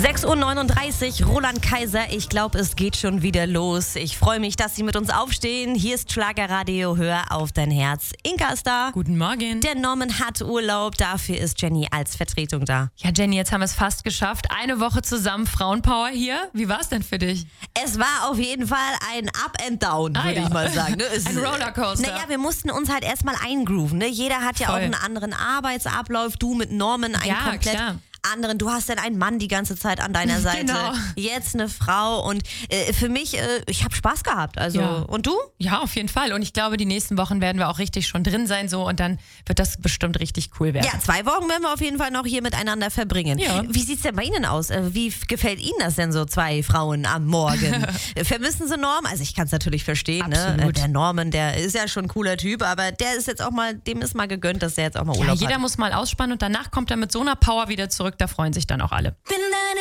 6:39 Uhr, Roland Kaiser. Ich glaube, es geht schon wieder los. Ich freue mich, dass Sie mit uns aufstehen. Hier ist Schlagerradio, hör auf dein Herz. Inka ist da. Guten Morgen. Der Norman hat Urlaub, dafür ist Jenny als Vertretung da. Ja, Jenny, jetzt haben wir es fast geschafft. Eine Woche zusammen, Frauenpower hier. Wie war es denn für dich? Es war auf jeden Fall ein Up and Down, würde ich mal sagen. Ne? Ein Rollercoaster. Naja, wir mussten uns halt erstmal eingrooven. Ne? Jeder hat ja auch einen anderen Arbeitsablauf. Du mit Norman einen komplett anderen. Du hast dann einen Mann die ganze Zeit an deiner Seite. Genau. Jetzt eine Frau. Und für mich, ich habe Spaß gehabt. Also, und du? Ja, auf jeden Fall. Und ich glaube, die nächsten Wochen werden wir auch richtig schon drin sein. So, und dann wird das bestimmt richtig cool werden. Ja, 2 Wochen werden wir auf jeden Fall noch hier miteinander verbringen. Ja. Wie sieht's denn bei Ihnen aus? Wie gefällt Ihnen das denn so, 2 Frauen am Morgen? Vermissen Sie Norm? Also ich kann es natürlich verstehen. Ne? Der Norman, der ist ja schon ein cooler Typ, aber der ist jetzt auch mal, dem ist mal gegönnt, dass der jetzt auch mal Urlaub hat. Jeder muss mal ausspannen und danach kommt er mit so einer Power wieder zurück. Da freuen sich dann auch alle. Bin